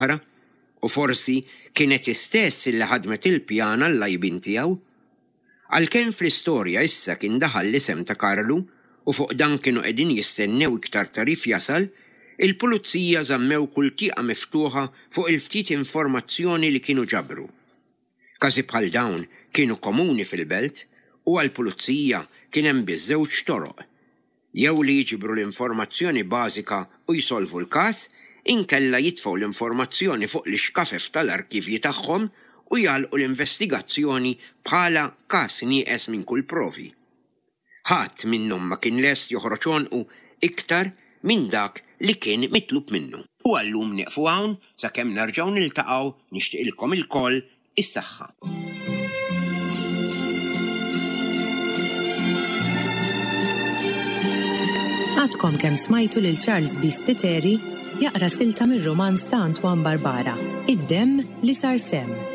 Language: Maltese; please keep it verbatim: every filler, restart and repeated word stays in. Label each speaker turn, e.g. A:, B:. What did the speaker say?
A: u forsi kienet istess illi ħadmet il-pjana l-lajbin tiegħu. Għalkemm fl-istorja issa kien daħal l-isem ta' Karlu u fuq dan kienu qegħdin jistennew iktar tarif jasal, il-pulizija żammew kull tieqa miftuħa fuq il-ftit informazzjoni li kienu ġabru. Każi bħal dawn kienu komuni fil-belt u għall-pulizija kien hemm biż-żewġ toroq. Jew li jiġibru l-informazzjoni bażika u jsolvu l-każ, inkella jitfgħu l-informazzjoni fuq l-ixkafef tal-arkivji tagħhom u jgħalqu l-investigazzjoni bħala każ nieqes minn kull provi. Ħadd minnhom ma kien lest joħroġ għonqu iktar minn dak li kien mitlub minnu. U għallum nieqfu hawn sakemm nerġgħu niltaqgħu nixtieqilkom ilkoll is-saħħa.
B: Għadkom kemm smajtu lil Charles B. Spiteri jaqra silta mir-romanz ta' Antoine Barbara, Id-demm li sar semm.